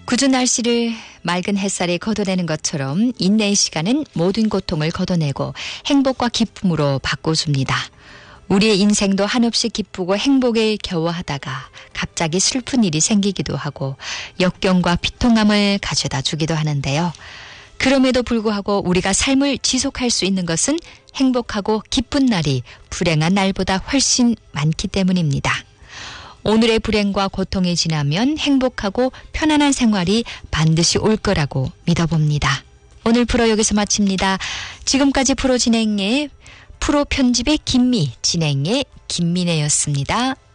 궂은 날씨를 맑은 햇살이 걷어내는 것처럼 인내의 시간은 모든 고통을 걷어내고 행복과 기쁨으로 바꿔줍니다. 우리의 인생도 한없이 기쁘고 행복에 겨워하다가 갑자기 슬픈 일이 생기기도 하고 역경과 비통함을 가져다 주기도 하는데요. 그럼에도 불구하고 우리가 삶을 지속할 수 있는 것은 행복하고 기쁜 날이 불행한 날보다 훨씬 많기 때문입니다. 오늘의 불행과 고통이 지나면 행복하고 편안한 생활이 반드시 올 거라고 믿어봅니다. 오늘 프로 여기서 마칩니다. 지금까지 프로 진행의 프로 편집의 김미, 진행의 김민혜였습니다.